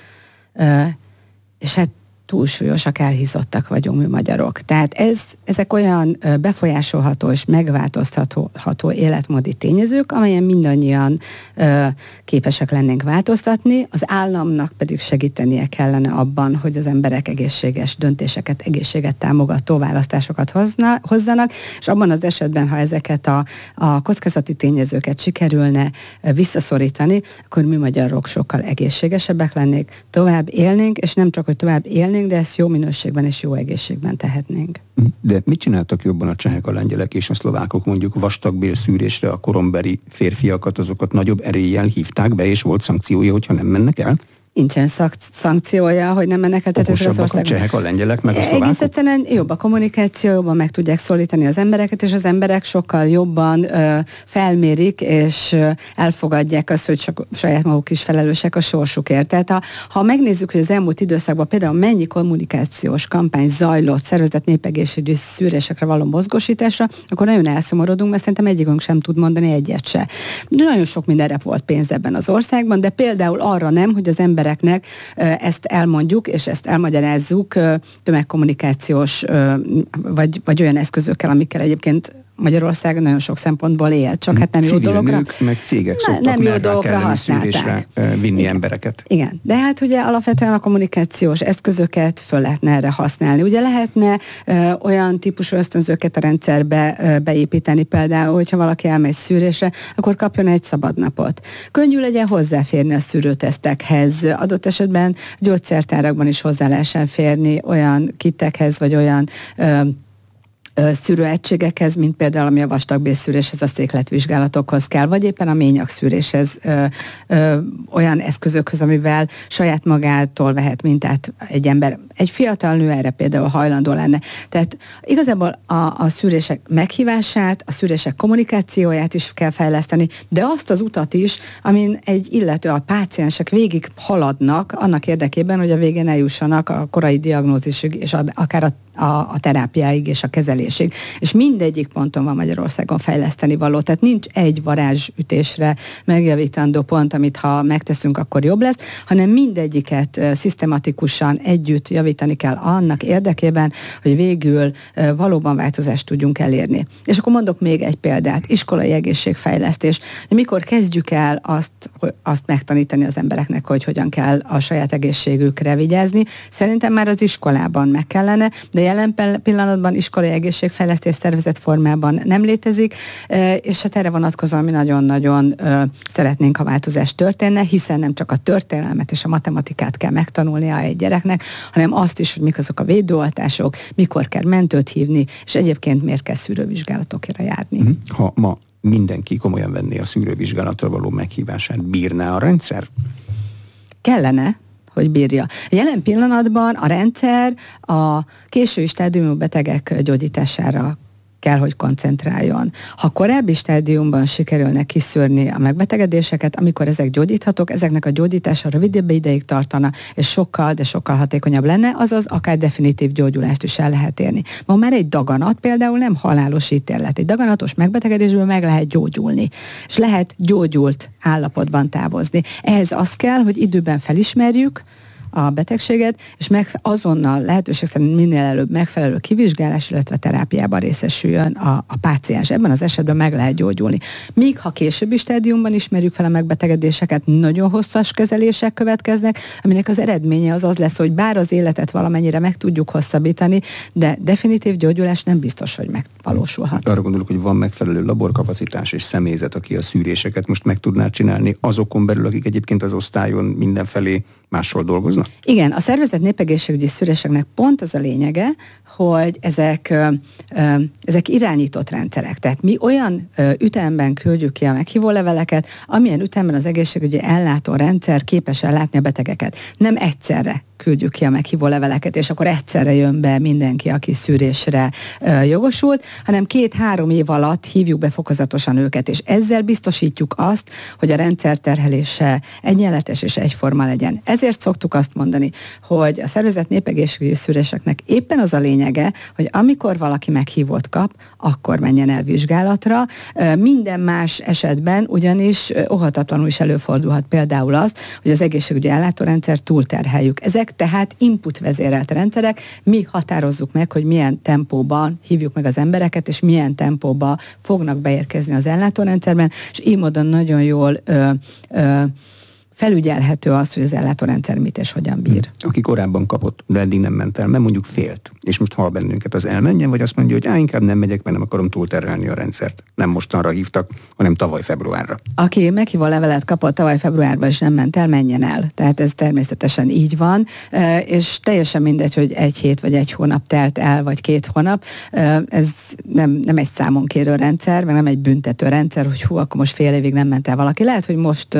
és hát túlsúlyosak, elhízottak vagyunk mi magyarok. Tehát ezek olyan befolyásolható és megváltoztatható életmódi tényezők, amelyen mindannyian képesek lennénk változtatni, az államnak pedig segítenie kellene abban, hogy az emberek egészséges döntéseket, egészséget támogató választásokat hozzanak, és abban az esetben, ha ezeket a kockázati tényezőket sikerülne visszaszorítani, akkor mi magyarok sokkal egészségesebbek lennénk, tovább élnénk, és nem csak, hogy tovább élnénk, de ezt jó minőségben és jó egészségben tehetnénk. De mit csináltak jobban a csehek, a lengyelek és a szlovákok? Mondjuk vastagbélszűrésre a korombeli férfiakat, azokat nagyobb eréllyel hívták be, és volt szankciója, hogyha nem mennek el? Nincsen szankciója, hogy nem mennek el. Okosabbak a csehek, a lengyelek, meg a szlovákok? Egész egyszerűen jobb a kommunikáció, jobban meg tudják szólítani az embereket, és az emberek sokkal jobban felmérik, és elfogadják azt, hogy saját maguk is felelősek a sorsukért. Tehát ha megnézzük, hogy az elmúlt időszakban például mennyi kommunikációs kampány zajlott szervezett népegészségügyi szűrésekre való mozgósításra, akkor nagyon elszomorodunk, mert szerintem egyikünk sem tud mondani egyet se. Nagyon sok mindenre volt pénz ebben az országban, de például arra nem, hogy az embereknek ezt elmondjuk, és ezt elmagyarázzuk tömegkommunikációs, vagy olyan eszközökkel, amikkel egyébként Magyarország nagyon sok szempontból él, csak hát nem jó dologra. Nők, meg cégek szoktak nervák elleni szűrésre vinni igen. embereket. Igen, de hát ugye alapvetően a kommunikációs eszközöket föl lehetne erre használni. Ugye lehetne olyan típusú ösztönzőket a rendszerbe beépíteni, például, hogyha valaki elmegy szűrésre, akkor kapjon egy szabadnapot. Könnyű legyen hozzáférni a szűrőtesztekhez, adott esetben gyógyszertárakban is hozzá lehessen férni olyan kittekhez, vagy olyan szűrőegységekhez, mint például ami a vastagbélszűréshez, a székletvizsgálatokhoz kell, vagy éppen a ményagszűréshez olyan eszközökhöz, amivel saját magától vehet mintát egy ember. Egy fiatal nő erre például hajlandó lenne. Tehát igazából a szűrések meghívását, a szűrések kommunikációját is kell fejleszteni, de azt az utat is, amin egy illető, a páciensek végig haladnak annak érdekében, hogy a végén eljussanak a korai diagnózisig, és akár a terápiáig és a kezelésig. És mindegyik ponton van Magyarországon fejleszteni való. Tehát nincs egy varázsütésre megjavítandó pont, amit ha megteszünk, akkor jobb lesz, hanem mindegyiket szisztematikusan együtt javítani kell annak érdekében, hogy végül valóban változást tudjunk elérni. És akkor mondok még egy példát, iskolai egészségfejlesztés. Mikor kezdjük el azt megtanítani az embereknek, hogy hogyan kell a saját egészségükre vigyázni? Szerintem már az iskolában meg kellene, de jelen pillanatban iskolai egészségfejlesztés szervezet formában nem létezik, és hát erre vonatkozóan mi nagyon-nagyon szeretnénk, ha változás történne, hiszen nem csak a történelmet és a matematikát kell megtanulnia egy gyereknek, hanem azt is, hogy mik azok a védőoltások, mikor kell mentőt hívni, és egyébként miért kell szűrővizsgálatokra járni. Ha ma mindenki komolyan venné a szűrővizsgálatra való meghívását, bírná a rendszer? Kellene, hogy bírja. Jelen pillanatban a rendszer a késői stádiumú betegek gyógyítására kell, hogy koncentráljon. Ha korábbi stádiumban sikerülne kiszűrni a megbetegedéseket, amikor ezek gyógyíthatók, ezeknek a gyógyítása rövidebb ideig tartana, és sokkal, de sokkal hatékonyabb lenne, azaz akár definitív gyógyulást is el lehet érni. Ma már egy daganat például nem halálos ítélet. Egy daganatos megbetegedésből meg lehet gyógyulni, és lehet gyógyult állapotban távozni. Ehhez az kell, hogy időben felismerjük a betegséget, és azonnal lehetőség szerint minél előbb megfelelő kivizsgálás, illetve terápiában részesüljön a páciens. Ebben az esetben meg lehet gyógyulni. Míg ha későbbi stádiumban ismerjük fel a megbetegedéseket, nagyon hosszas kezelések következnek, aminek az eredménye az lesz, hogy bár az életet valamennyire meg tudjuk hosszabbítani, de definitív gyógyulás nem biztos, hogy megvalósulhat. Arra gondolok, hogy van megfelelő laborkapacitás és személyzet, aki a szűréseket most meg tudná csinálni azokon belül, akik egyébként az osztályon mindenfelé máshol dolgoznak? Igen, a szervezett népegészségügyi szűréseknek pont az a lényege, hogy ezek irányított rendszerek. Tehát mi olyan ütemben küldjük ki a meghívóleveleket, amilyen ütemben az egészségügyi ellátó rendszer képes ellátni a betegeket. Nem egyszerre küldjük ki a meghívóleveleket, és akkor egyszerre jön be mindenki, aki szűrésre jogosult, hanem 2-3 év alatt hívjuk be fokozatosan őket, és ezzel biztosítjuk azt, hogy a rendszer terhelése egyenletes és egyforma legyen. Ezért szoktuk azt mondani, hogy a szervezett népegészségügyi szűréseknek éppen az a lényege, hogy amikor valaki meghívót kap, akkor menjen el vizsgálatra. Minden más esetben ugyanis óhatatlanul is előfordulhat például az, hogy az egészségügyi ellátórendszer túlterheljük. Ezek tehát input vezérelt rendszerek, mi határozzuk meg, hogy milyen tempóban hívjuk meg az embereket, és milyen tempóban fognak beérkezni az ellátórendszerben, és így módon nagyon jól felügyelhető az, hogy az ellátórendszer mit és hogyan bír. Aki korábban kapott, de eddig nem ment el, mert mondjuk félt, és most hall bennünket, az elmenjen, vagy azt mondja, hogy inkább nem megyek, mert nem akarom túlterhelni a rendszert. Nem mostanra hívtak, hanem tavaly februárra. Aki meghívó levelet kapott tavaly februárban, és nem ment el, menjen el. Tehát ez természetesen így van, és teljesen mindegy, hogy 1 hét vagy 1 hónap telt el, vagy 2 hónap. Ez nem egy számon kérő rendszer, meg nem egy büntető rendszer, hogy akkor most fél évig nem ment el valaki. Lehet, hogy most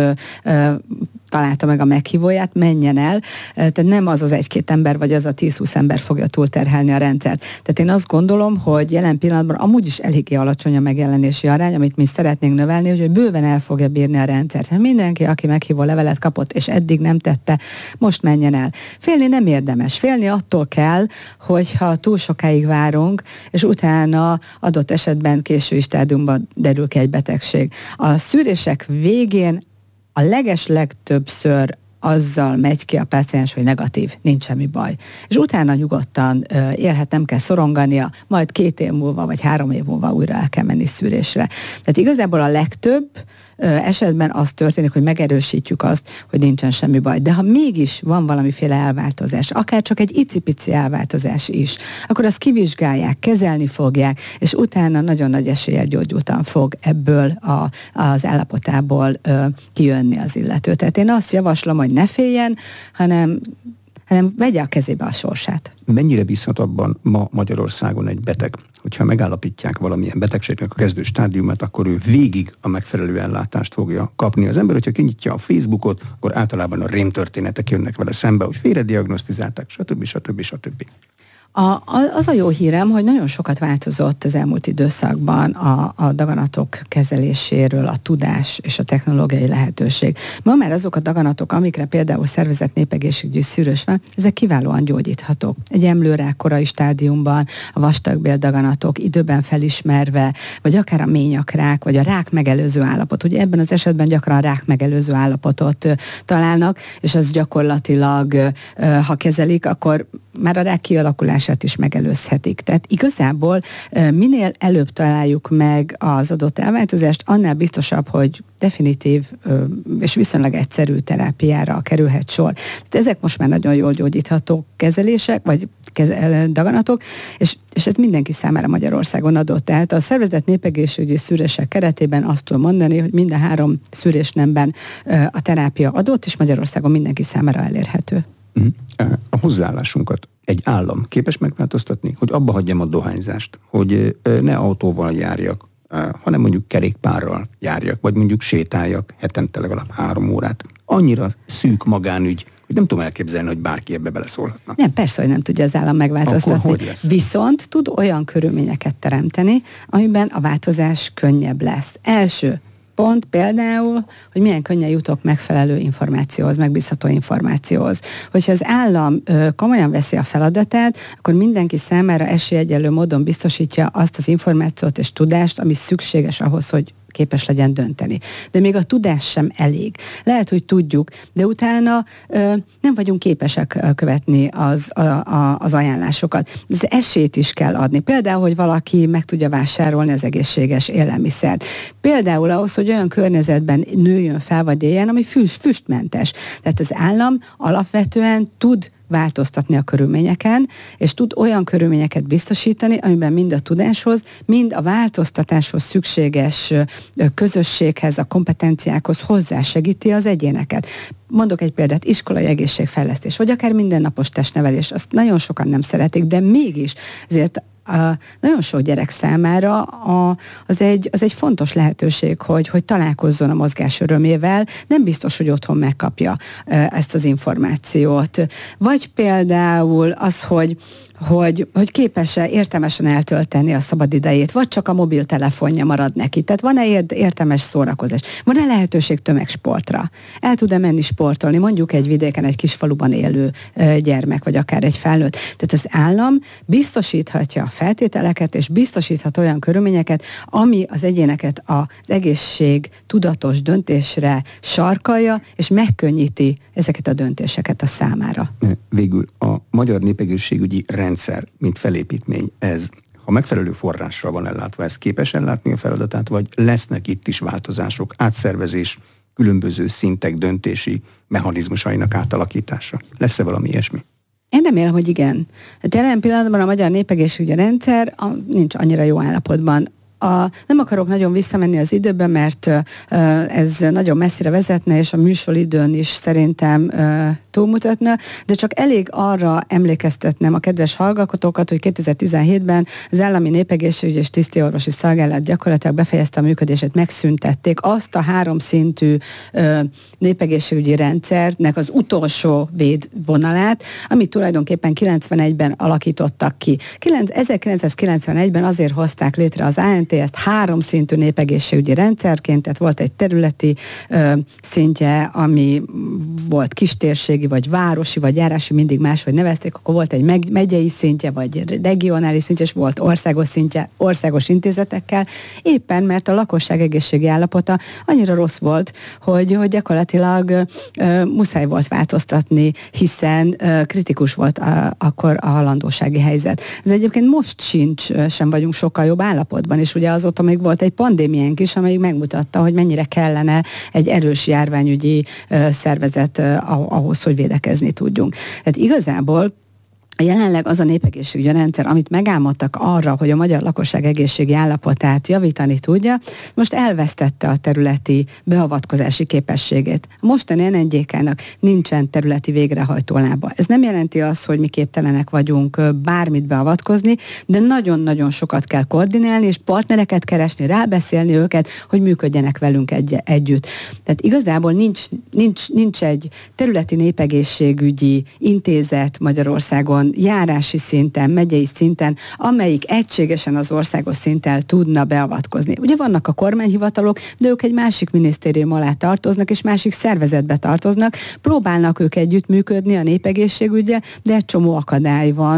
találta meg a meghívóját, menjen el. Tehát nem az 1-2 ember, vagy az a 10-20 ember fogja túlterhelni a rendszert. Tehát én azt gondolom, hogy jelen pillanatban amúgy is eléggé alacsony a megjelenési arány, amit mi szeretnénk növelni, hogy bőven el fogja bírni a rendszert. Hát mindenki, aki meghívó levelet kapott, és eddig nem tette, most menjen el. Félni nem érdemes. Félni attól kell, hogyha túl sokáig várunk, és utána adott esetben késői stádiumban derül ki egy betegség. A szűrések végén a legtöbbször azzal megy ki a páciens, hogy negatív, nincs semmi baj. És utána nyugodtan élhet, nem kell szorongania, majd 2 év múlva, vagy 3 év múlva újra el kell menni szűrésre. Tehát igazából a legtöbb esetben az történik, hogy megerősítjük azt, hogy nincsen semmi baj. De ha mégis van valamiféle elváltozás, akár csak egy icipici elváltozás is, akkor azt kivizsgálják, kezelni fogják, és utána nagyon nagy eséllyel gyógyultan fog ebből az állapotából kijönni az illető. Tehát én azt javaslom, hogy ne féljen, hanem vegye a kezébe a sorsát. Mennyire bízhat abban ma Magyarországon egy beteg, hogyha megállapítják valamilyen betegségnek a kezdő stádiumát, akkor ő végig a megfelelő ellátást fogja kapni. Az ember, hogyha kinyitja a Facebookot, akkor általában a rémtörténetek jönnek vele szembe, hogy félrediagnosztizálták, stb. Az a jó hírem, hogy nagyon sokat változott az elmúlt időszakban a daganatok kezeléséről a tudás és a technológiai lehetőség. Ma már azok a daganatok, amikre például szervezett népegészségügyi szűrős van, ezek kiválóan gyógyíthatók. Egy emlőrák korai stádiumban, a vastagbél-daganatok időben felismerve, vagy akár a ményakrák, vagy a rák megelőző állapot. Ugye ebben az esetben gyakran rák megelőző állapotot találnak, és az gyakorlatilag, ha kezelik, akkor már a rák kialakulás baleset is megelőzhetik. Tehát igazából minél előbb találjuk meg az adott elváltozást, annál biztosabb, hogy definitív és viszonylag egyszerű terápiára kerülhet sor. Tehát ezek most már nagyon jól gyógyítható kezelések, vagy daganatok, és ez mindenki számára Magyarországon adott. Tehát a szervezett népegészségügyi szűrések keretében azt tudom mondani, hogy minden 3 szűrésnemben a terápia adott, és Magyarországon mindenki számára elérhető. A hozzáállásunkat egy állam képes megváltoztatni, hogy abba hagyjam a dohányzást, hogy ne autóval járjak, hanem mondjuk kerékpárral járjak, vagy mondjuk sétáljak hetente legalább 3 órát. Annyira szűk magánügy, hogy nem tudom elképzelni, hogy bárki ebbe beleszólhatna. Nem, persze, hogy nem tudja az állam megváltoztatni. Viszont tud olyan körülményeket teremteni, amiben a változás könnyebb lesz. Első pont például, hogy milyen könnyen jutok megfelelő információhoz, megbízható információhoz. Hogyha az állam komolyan veszi a feladatát, akkor mindenki számára esélyegyenlő módon biztosítja azt az információt és tudást, ami szükséges ahhoz, hogy képes legyen dönteni. De még a tudás sem elég. Lehet, hogy tudjuk, de utána nem vagyunk képesek követni az ajánlásokat. Az esélyt is kell adni. Például, hogy valaki meg tudja vásárolni az egészséges élelmiszert. Például ahhoz, hogy olyan környezetben nőjön fel vagy éljen, ami füstmentes. Tehát az állam alapvetően tud változtatni a körülményeken, és tud olyan körülményeket biztosítani, amiben mind a tudáshoz, mind a változtatáshoz szükséges közösséghez, a kompetenciákhoz hozzásegíti az egyéneket. Mondok egy példát, iskolai egészségfejlesztés, vagy akár mindennapos testnevelés, azt nagyon sokan nem szeretik, de mégis azért nagyon sok gyerek számára az egy fontos lehetőség, hogy találkozzon a mozgás örömével, nem biztos, hogy otthon megkapja ezt az információt. Vagy például az, hogy képes-e értelmesen eltölteni a szabadidejét, vagy csak a mobiltelefonja marad neki. Tehát van-e értelmes szórakozás? Van-e lehetőség tömegsportra? El tud-e menni sportolni, mondjuk egy vidéken, egy kisfaluban élő gyermek, vagy akár egy felnőtt? Tehát az állam biztosíthatja a feltételeket, és biztosíthat olyan körülményeket, ami az egyéneket az egészség tudatos döntésre sarkalja, és megkönnyíti ezeket a döntéseket a számára. Végül a magyar népegészségügyi rendszer, mint felépítmény, ez, ha megfelelő forrással van ellátva, ez képes ellátni a feladatát, vagy lesznek itt is változások, átszervezés, különböző szintek döntési mechanizmusainak átalakítása? Lesz-e valami ilyesmi? Én remélem, hogy igen. Jelen pillanatban a magyar népegészségügyi rendszer nincs annyira jó állapotban. Nem akarok nagyon visszamenni az időbe, mert ez nagyon messzire vezetne, és a műsoridőn is szerintem túlmutatna, de csak elég arra emlékeztetnem a kedves hallgatókat, hogy 2017-ben az Állami Népegészségügyi és Tisztiorvosi Szolgálat gyakorlatilag befejezte a működését, megszüntették azt a 3 szintű népegészségügyi rendszernek az utolsó védvonalát, amit tulajdonképpen 91-ben alakítottak ki. 1991-ben azért hozták létre az ANT, ezt 3 szintű népegészségügyi rendszerként, tehát volt egy területi szintje, ami volt kistérségi, vagy városi, vagy járási, mindig máshogy nevezték, akkor volt egy megyei szintje, vagy regionális szintje, és volt országos szintje, országos intézetekkel, éppen mert a lakosság egészségi állapota annyira rossz volt, hogy gyakorlatilag muszáj volt változtatni, hiszen kritikus volt akkor a halandósági helyzet. Ez egyébként most sem vagyunk sokkal jobb állapotban, és ugye azóta még volt egy pandémiánk is, amelyik megmutatta, hogy mennyire kellene egy erős járványügyi szervezet ahhoz, hogy védekezni tudjunk. Tehát igazából jelenleg az a népegészségügyi rendszer, amit megálmodtak arra, hogy a magyar lakosság egészségi állapotát javítani tudja, most elvesztette a területi beavatkozási képességét. A mostani NNGK-nak nincsen területi végrehajtó lába. Ez nem jelenti azt, hogy mi képtelenek vagyunk bármit beavatkozni, de nagyon-nagyon sokat kell koordinálni, és partnereket keresni, rábeszélni őket, hogy működjenek velünk együtt. Tehát igazából nincs egy területi népegészségügyi intézet Magyarországon, járási szinten, megyei szinten, amelyik egységesen az országos szinten tudna beavatkozni. Ugye vannak a kormányhivatalok, de ők egy másik minisztérium alá tartoznak, és másik szervezetbe tartoznak, próbálnak ők együttműködni a népegészségügyel, de egy csomó akadály van,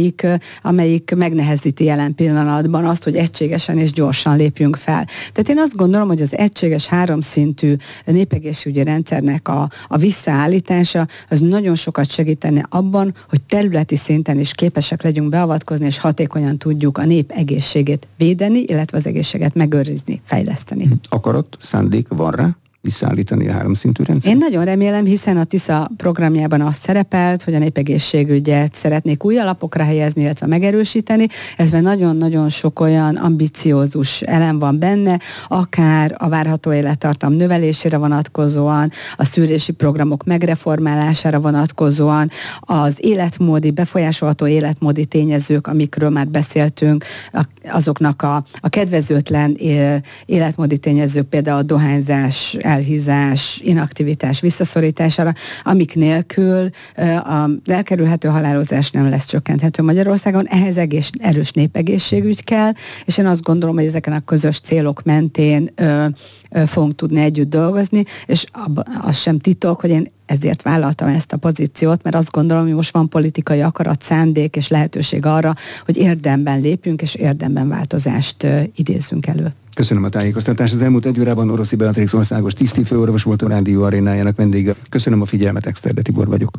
amelyik megnehezíti jelen pillanatban azt, hogy egységesen és gyorsan lépjünk fel. Tehát én azt gondolom, hogy az egységes 3 szintű népegészségügyi rendszernek a visszaállítása az nagyon sokat segítene abban, hogy területi nemzeti szinten is képesek legyünk beavatkozni, és hatékonyan tudjuk a nép egészségét védeni, illetve az egészséget megőrizni, fejleszteni. Akarat, szándék van rá visszaállítani a 3 szintű rendszer? Én nagyon remélem, hiszen a TISZA programjában az szerepelt, hogy a népegészségügyet szeretnék új alapokra helyezni, illetve megerősíteni. Ezben nagyon-nagyon sok olyan ambiciózus elem van benne, akár a várható élettartam növelésére vonatkozóan, a szűrési programok megreformálására vonatkozóan, az életmódi, befolyásolható életmódi tényezők, amikről már beszéltünk, azoknak a kedvezőtlen életmódi tényezők, például a dohányzás, elhízás, inaktivitás visszaszorítására, amik nélkül a elkerülhető halálozás nem lesz csökkenthető Magyarországon. Ehhez erős népegészségügy kell, és én azt gondolom, hogy ezeken a közös célok mentén fogunk tudni együtt dolgozni, és az sem titok, hogy én ezért vállaltam ezt a pozíciót, mert azt gondolom, hogy most van politikai akarat, szándék és lehetőség arra, hogy érdemben lépjünk, és érdemben változást idézzünk elő. Köszönöm a tájékoztatást. Az elmúlt 1 órában Oroszi Beatrix országos tisztifőorvos volt, a Rádió Arénájának vendége. Köszönöm a figyelmet, Exterde Tibor vagyok.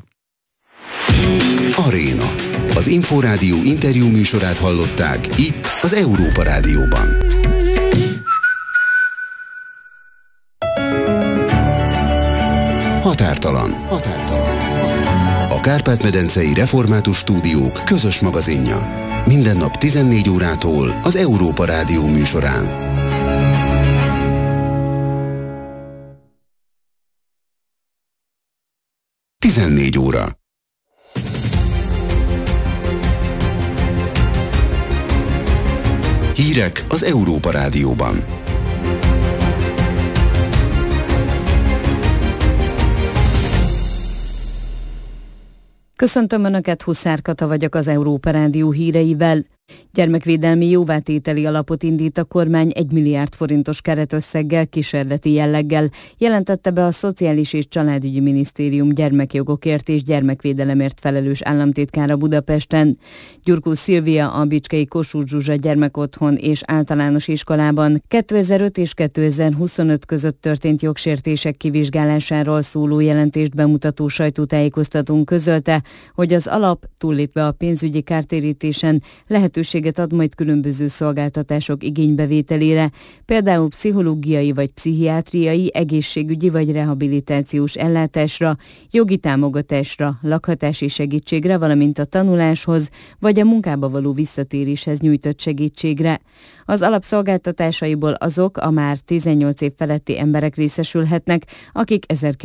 Aréna. Az Inforádió interjú műsorát hallották itt az Európa Rádióban. Határtalan. A Kárpát-medencei Református Stúdiók közös magazinja. Minden nap 14 órától az Európa Rádió műsorán. 14 óra. Hírek az Európa Rádióban. Köszöntöm Önöket, Huszár Kata vagyok az Európa Rádió híreivel. Gyermekvédelmi jóvátételi alapot indít a kormány 1 milliárd forintos keretösszeggel, kísérleti jelleggel, jelentette be a Szociális és Családügyi Minisztérium gyermekjogokért és gyermekvédelemért felelős államtitkára Budapesten. Gyurkó Szilvia a Bicskei Kossuth Zsuzsa gyermekotthon és általános iskolában 2005 és 2025 között történt jogsértések kivizsgálásáról szóló jelentést bemutató sajtótájékoztatón közölte, hogy az alap túllépve a pénzügyi kártérítésen lehetőséget ad majd különböző szolgáltatások igénybevételére, például pszichológiai vagy pszichiátriai, egészségügyi vagy rehabilitációs ellátásra, jogi támogatásra, lakhatási segítségre, valamint a tanuláshoz vagy a munkába való visszatéréshez nyújtott segítségre. Az alapszolgáltatásaiból azok a már 18 év feletti emberek részesülhetnek, akik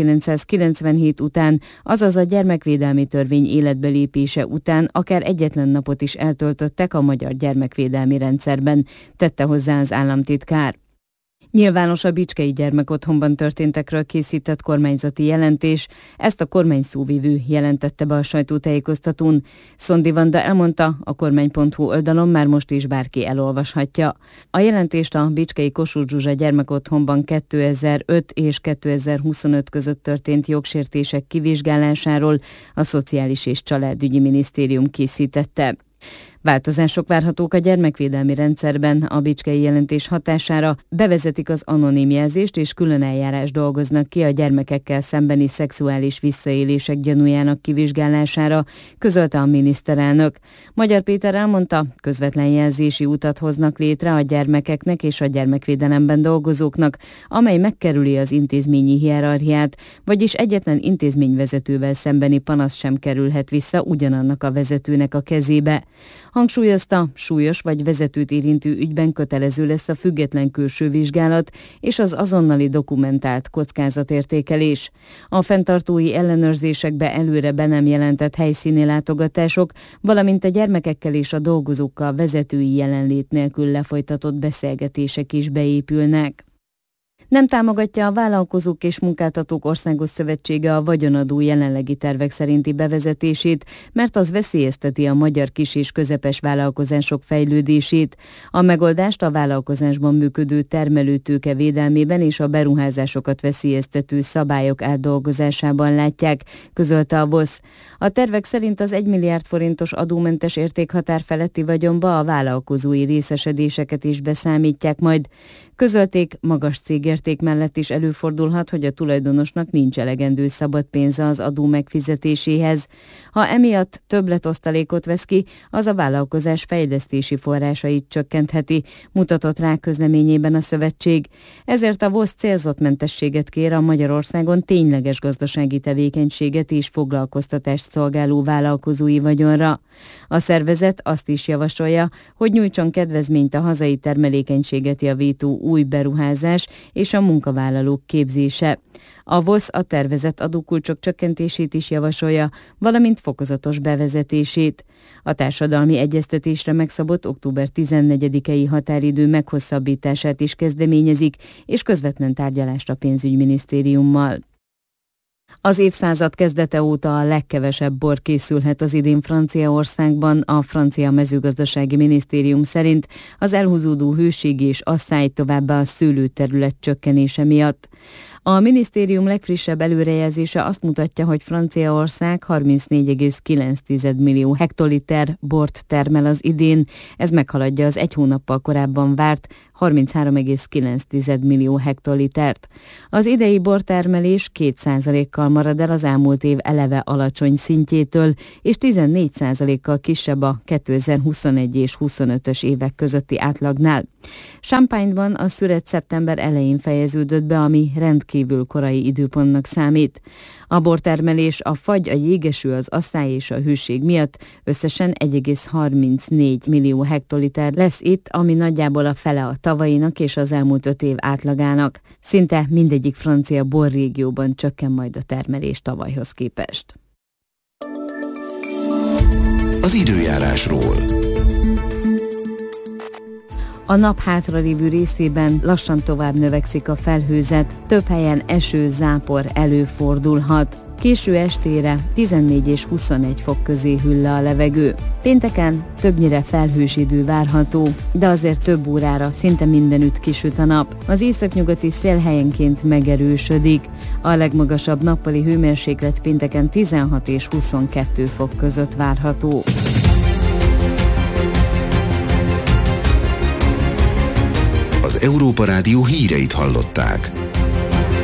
1997 után, azaz a gyermekvédelmi törvény életbelépése után akár egyetlen napot is eltöltöttek a magyar gyermekvédelmi rendszerben, tette hozzá az államtitkár. Nyilvános a Bicskei gyermekotthonban történtekről készített kormányzati jelentés, ezt a kormány szóvivő jelentette be a sajtótájékoztatón. Szondi Vanda elmondta, a kormány.hu oldalon már most is bárki elolvashatja. A jelentést a Bicskei Kossuth Zsuzsa gyermekotthonban 2005 és 2025 között történt jogsértések kivizsgálásáról a Szociális és Családügyi Minisztérium készítette. Változások várhatók a gyermekvédelmi rendszerben, a bicskei jelentés hatására bevezetik az anonim jelzést és külön eljárás dolgoznak ki a gyermekekkel szembeni szexuális visszaélések gyanújának kivizsgálására, közölte a miniszterelnök. Magyar Péter elmondta, közvetlen jelzési utat hoznak létre a gyermekeknek és a gyermekvédelemben dolgozóknak, amely megkerüli az intézményi hierarchiát, vagyis egyetlen intézményvezetővel szembeni panasz sem kerülhet vissza ugyanannak a vezetőnek a kezébe. Hangsúlyozta, súlyos vagy vezetőt érintő ügyben kötelező lesz a független külső vizsgálat és az azonnali dokumentált kockázatértékelés. A fenntartói ellenőrzésekbe előre be nem jelentett helyszíni látogatások, valamint a gyermekekkel és a dolgozókkal vezetői jelenlét nélkül lefolytatott beszélgetések is beépülnek. Nem támogatja a Vállalkozók és Munkáltatók Országos Szövetsége a vagyonadó jelenlegi tervek szerinti bevezetését, mert az veszélyezteti a magyar kis- és közepes vállalkozások fejlődését. A megoldást a vállalkozásban működő termelőtőke védelmében és a beruházásokat veszélyeztető szabályok átdolgozásában látják, közölte a VOSZ. A tervek szerint az 1 milliárd forintos adómentes értékhatár feletti vagyonba a vállalkozói részesedéseket is beszámítják majd. Közölték, magas cégérték mellett is előfordulhat, hogy a tulajdonosnak nincs elegendő szabad pénze az adó megfizetéséhez. Ha emiatt többletosztalékot vesz ki, az a vállalkozás fejlesztési forrásait csökkentheti, mutatott rá közleményében a szövetség. Ezért a VOSZ célzott mentességet kér a Magyarországon tényleges gazdasági tevékenységet és foglalkoztatást szolgáló vállalkozói vagyonra. A szervezet azt is javasolja, hogy nyújtson kedvezményt a hazai termelékenységet javító új beruházás és a munkavállalók képzése. A VOSZ a tervezett adókulcsok csökkentését is javasolja, valamint fokozatos bevezetését. A társadalmi egyeztetésre megszabott október 14-i határidő meghosszabbítását is kezdeményezik, és közvetlen tárgyalást a pénzügyminisztériummal. Az évszázad kezdete óta a legkevesebb bor készülhet az idén Franciaországban, a francia mezőgazdasági minisztérium szerint az elhúzódó hőség és asszály, továbbá a szőlőterület csökkenése miatt. A minisztérium legfrissebb előrejelzése azt mutatja, hogy Franciaország 34,9 millió hektoliter bort termel az idén, ez meghaladja az egy hónappal korábban várt 33,9 millió hektolitert. Az idei bortermelés 2%-kal marad el az elmúlt év eleve alacsony szintjétől, és 14%-kal kisebb a 2021 és 25-ös évek közötti átlagnál. Champagne-ban a szüret szeptember elején fejeződött be, ami rendkívül korai időpontnak számít. A bortermelés, a fagy, a jégeső, az asszály és a hőség miatt összesen 1,34 millió hektoliter lesz itt, ami nagyjából a fele a tavalyinak és az elmúlt 5 év átlagának. Szinte mindegyik francia borrégióban csökken majd a termelés tavalyhoz képest. Az időjárásról. A nap hátralévő részében lassan tovább növekszik a felhőzet, több helyen eső, zápor előfordulhat. Késő estére 14 és 21 fok közé hűl le a levegő. Pénteken többnyire felhős idő várható, de azért több órára szinte mindenütt kisüt a nap. Az északnyugati szél helyenként megerősödik. A legmagasabb nappali hőmérséklet pénteken 16 és 22 fok között várható. Az Európa Rádió híreit hallották.